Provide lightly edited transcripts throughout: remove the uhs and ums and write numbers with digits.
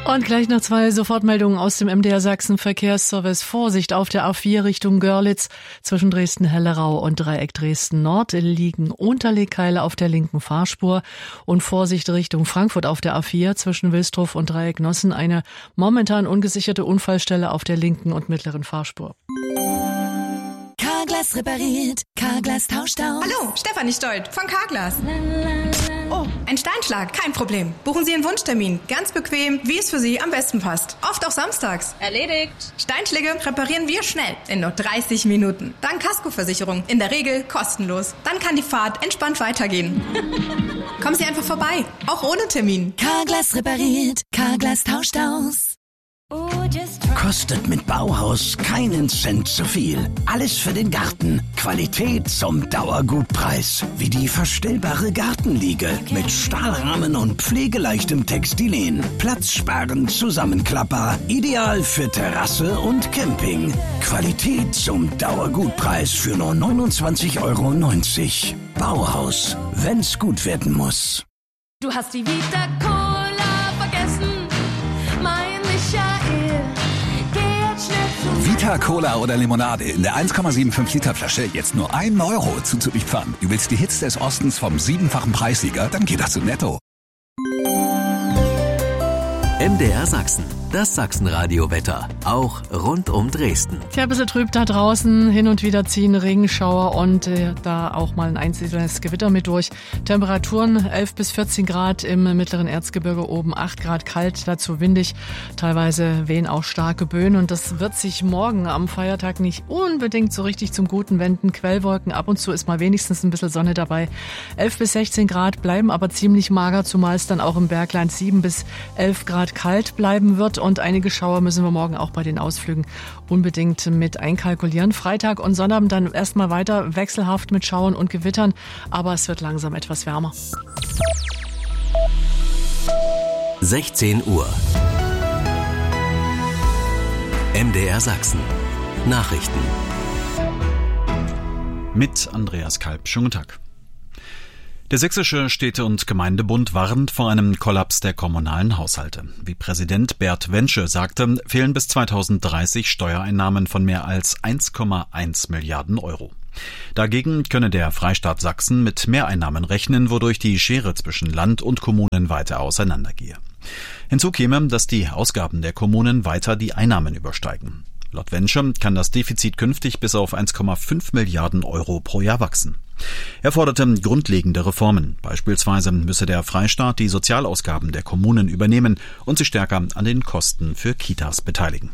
Und gleich noch 2 Sofortmeldungen aus dem MDR Sachsen Verkehrsservice. Vorsicht auf der A4 Richtung Görlitz. Zwischen Dresden-Hellerau und Dreieck Dresden-Nord liegen Unterlegkeile auf der linken Fahrspur. Und Vorsicht Richtung Frankfurt auf der A4 zwischen Wilsdruff und Dreieck Nossen. Eine momentan ungesicherte Unfallstelle auf der linken und mittleren Fahrspur. Carglass repariert, Carglass tauscht aus. Hallo, Stefanie Stolt von Carglass. Oh, ein Steinschlag, kein Problem. Buchen Sie einen Wunschtermin. Ganz bequem, wie es für Sie am besten passt. Oft auch samstags. Erledigt. Steinschläge reparieren wir schnell, in nur 30 Minuten. Dank Kaskoversicherung, in der Regel kostenlos. Dann kann die Fahrt entspannt weitergehen. Kommen Sie einfach vorbei, auch ohne Termin. Carglass repariert, Carglass tauscht aus. Kostet mit Bauhaus keinen Cent zu viel. Alles für den Garten. Qualität zum Dauergutpreis. Wie die verstellbare Gartenliege mit Stahlrahmen und pflegeleichtem Textilien. Platzsparend zusammenklappbar. Ideal für Terrasse und Camping. Qualität zum Dauergutpreis für nur 29,90 €. Bauhaus. Wenn's gut werden muss. Du hast die Vita Cola vergessen. Vita Cola oder Limonade in der 1,75 Liter Flasche jetzt nur 1 € zuzüglich Pfand. Du willst die Hits des Ostens vom 7-fachen Preissieger? Dann geht das zu Netto. MDR Sachsen, das Sachsenradio-Wetter, auch rund um Dresden. Tja, ein bisschen trüb da draußen, hin und wieder ziehen Regenschauer und da auch mal ein einzelnes Gewitter mit durch. Temperaturen 11 bis 14 Grad im mittleren Erzgebirge, oben 8 Grad kalt, dazu windig. Teilweise wehen auch starke Böen und das wird sich morgen am Feiertag nicht unbedingt so richtig zum Guten wenden. Quellwolken, ab und zu ist mal wenigstens ein bisschen Sonne dabei. 11 bis 16 Grad bleiben aber ziemlich mager, zumal es dann auch im Bergland 7 bis 11 Grad kalt bleiben wird und einige Schauer müssen wir morgen auch bei den Ausflügen unbedingt mit einkalkulieren. Freitag und Sonnabend dann erstmal weiter wechselhaft mit Schauern und Gewittern, aber es wird langsam etwas wärmer. 16 Uhr. MDR Sachsen. Nachrichten. Mit Andreas Kalb. Schönen guten Tag. Der Sächsische Städte- und Gemeindebund warnt vor einem Kollaps der kommunalen Haushalte. Wie Präsident Bert Wensche sagte, fehlen bis 2030 Steuereinnahmen von mehr als 1,1 Milliarden €. Dagegen könne der Freistaat Sachsen mit Mehreinnahmen rechnen, wodurch die Schere zwischen Land und Kommunen weiter auseinandergehe. Hinzu käme, dass die Ausgaben der Kommunen weiter die Einnahmen übersteigen. Laut Wensche kann das Defizit künftig bis auf 1,5 Milliarden € pro Jahr wachsen. Er forderte grundlegende Reformen. Beispielsweise müsse der Freistaat die Sozialausgaben der Kommunen übernehmen und sich stärker an den Kosten für Kitas beteiligen.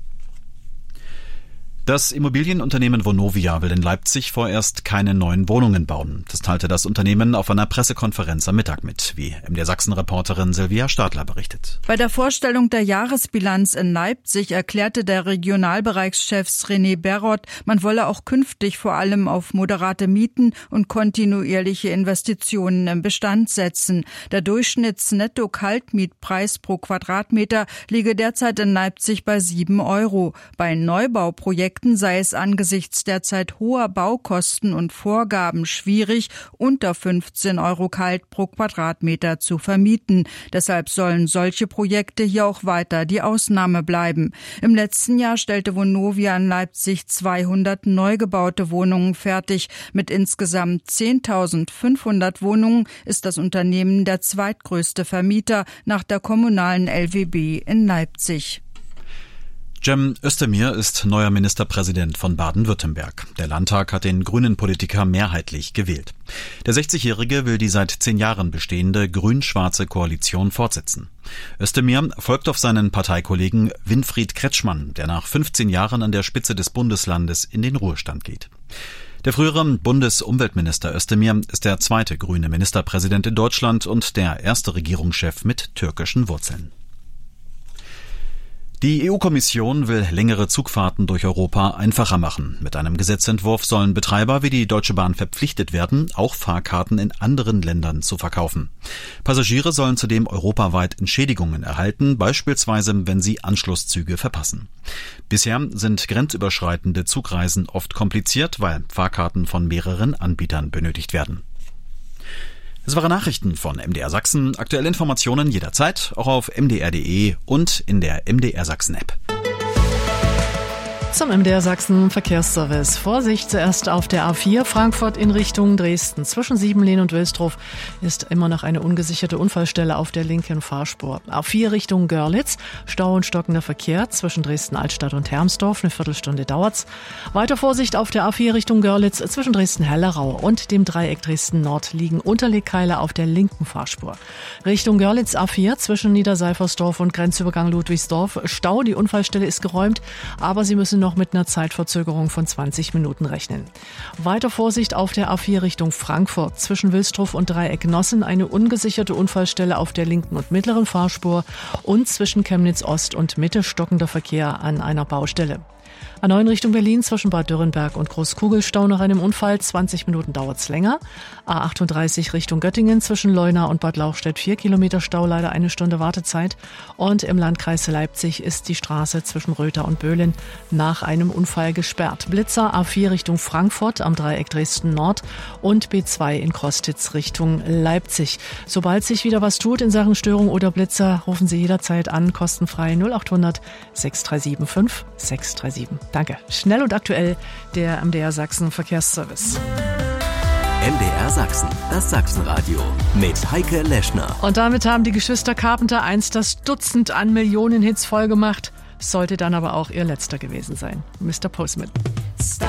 Das Immobilienunternehmen Vonovia will in Leipzig vorerst keine neuen Wohnungen bauen. Das teilte das Unternehmen auf einer Pressekonferenz am Mittag mit, wie MDR Sachsen-Reporterin Silvia Stadler berichtet. Bei der Vorstellung der Jahresbilanz in Leipzig erklärte der Regionalbereichschef René Berroth, man wolle auch künftig vor allem auf moderate Mieten und kontinuierliche Investitionen im Bestand setzen. Der Durchschnitts-Netto-Kaltmietpreis pro Quadratmeter liege derzeit in Leipzig bei 7 €. Bei Neubauprojekten sei es angesichts derzeit hoher Baukosten und Vorgaben schwierig, unter 15 € kalt pro Quadratmeter zu vermieten. Deshalb sollen solche Projekte hier auch weiter die Ausnahme bleiben. Im letzten Jahr stellte Vonovia in Leipzig 200 neu gebaute Wohnungen fertig. Mit insgesamt 10.500 Wohnungen ist das Unternehmen der zweitgrößte Vermieter nach der kommunalen LWB in Leipzig. Cem Özdemir ist neuer Ministerpräsident von Baden-Württemberg. Der Landtag hat den grünen Politiker mehrheitlich gewählt. Der 60-Jährige will die seit 10 Jahren bestehende grün-schwarze Koalition fortsetzen. Özdemir folgt auf seinen Parteikollegen Winfried Kretschmann, der nach 15 Jahren an der Spitze des Bundeslandes in den Ruhestand geht. Der frühere Bundesumweltminister Özdemir ist der zweite grüne Ministerpräsident in Deutschland und der erste Regierungschef mit türkischen Wurzeln. Die EU-Kommission will längere Zugfahrten durch Europa einfacher machen. Mit einem Gesetzentwurf sollen Betreiber wie die Deutsche Bahn verpflichtet werden, auch Fahrkarten in anderen Ländern zu verkaufen. Passagiere sollen zudem europaweit Entschädigungen erhalten, beispielsweise wenn sie Anschlusszüge verpassen. Bisher sind grenzüberschreitende Zugreisen oft kompliziert, weil Fahrkarten von mehreren Anbietern benötigt werden. Das waren Nachrichten von MDR Sachsen. Aktuelle Informationen jederzeit, auch auf mdr.de und in der MDR Sachsen App. Zum MDR Sachsen Verkehrsservice. Vorsicht zuerst auf der A4 Frankfurt in Richtung Dresden. Zwischen Siebenlehn und Wilsdruf ist immer noch eine ungesicherte Unfallstelle auf der linken Fahrspur. A4 Richtung Görlitz, Stau und stockender Verkehr zwischen Dresden-Altstadt und Hermsdorf. Eine Viertelstunde dauert's. Weiter Vorsicht auf der A4 Richtung Görlitz. Zwischen Dresden-Hellerau und dem Dreieck Dresden-Nord liegen Unterlegkeile auf der linken Fahrspur. Richtung Görlitz A4 zwischen Niederseifersdorf und Grenzübergang Ludwigsdorf. Stau, die Unfallstelle ist geräumt, aber Sie müssen noch mit einer Zeitverzögerung von 20 Minuten rechnen. Weiter Vorsicht auf der A4 Richtung Frankfurt. Zwischen Wilsdruf und Dreieck Nossen eine ungesicherte Unfallstelle auf der linken und mittleren Fahrspur und zwischen Chemnitz Ost und Mitte stockender Verkehr an einer Baustelle. A9 Richtung Berlin zwischen Bad Dürrenberg und Großkugelstau nach einem Unfall. 20 Minuten dauert's länger. A38 Richtung Göttingen zwischen Leuna und Bad Lauchstädt 4 Kilometer Stau, leider 1 Stunde Wartezeit. Und im Landkreis Leipzig ist die Straße zwischen Röther und Böhlen nach einem Unfall gesperrt. Blitzer A4 Richtung Frankfurt am Dreieck Dresden Nord und B2 in Krostitz Richtung Leipzig. Sobald sich wieder was tut in Sachen Störung oder Blitzer, rufen Sie jederzeit an, kostenfrei 0800 6375 637. Danke. Schnell und aktuell der MDR Sachsen Verkehrsservice. MDR Sachsen, das Sachsenradio mit Heike Leschner. Und damit haben die Geschwister Carpenter einst das Dutzend an Millionenhits vollgemacht. Sollte dann aber auch ihr letzter gewesen sein. Mr. Postman.